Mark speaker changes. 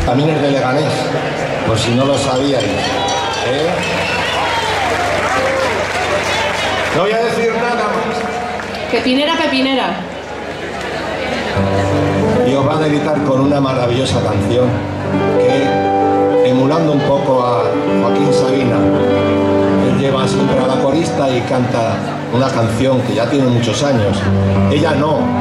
Speaker 1: También es de Leganés, por si no lo sabíais. ¿Eh? No voy a decir nada más.
Speaker 2: Pepinera, pepinera.
Speaker 1: Y os va a deleitar con una maravillosa canción que, emulando un poco a Joaquín Sabina, él lleva siempre a la corista y canta una canción que ya tiene muchos años. Ella no.